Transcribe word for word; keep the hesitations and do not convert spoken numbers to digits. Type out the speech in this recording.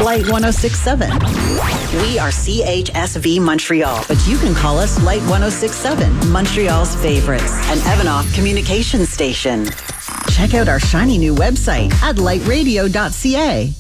Light ten sixty-seven. We are C H S V Montreal, but you can call us Light ten sixty-seven, Montreal's favorites, an Evanoff communication station. Check out our shiny new website at light radio dot c a.